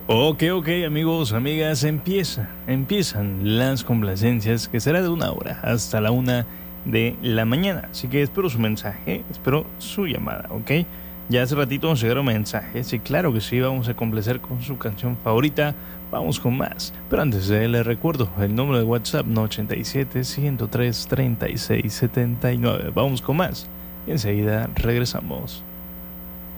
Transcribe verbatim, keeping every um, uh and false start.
Ok, ok, amigos, amigas, empieza, empiezan las complacencias, que será de una hora hasta la una de la mañana. Así que espero su mensaje, espero su llamada, ¿ok? Ya hace ratito nos llegaron mensajes y claro que sí, vamos a complacer con su canción favorita. Vamos con más, pero antes de les recuerdo el número de WhatsApp no ochenta y siete, ciento tres, treinta y seis, setenta y nueve. Vamos con más y enseguida regresamos.